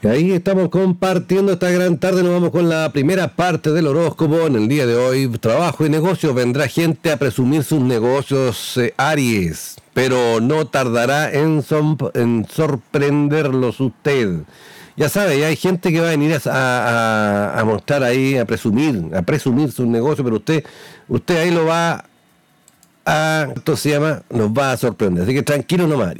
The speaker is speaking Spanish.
Ahí estamos compartiendo esta gran tarde. Nos vamos con la primera parte del horóscopo. En el día de hoy, trabajo y negocios. Vendrá gente a presumir sus negocios, Aries, pero no tardará en sorprenderlos usted. Ya sabe, hay gente que va a venir a mostrar ahí, a presumir sus negocios, pero usted ahí lo va a, ¿esto se llama? Nos va a sorprender. Así que tranquilo nomás.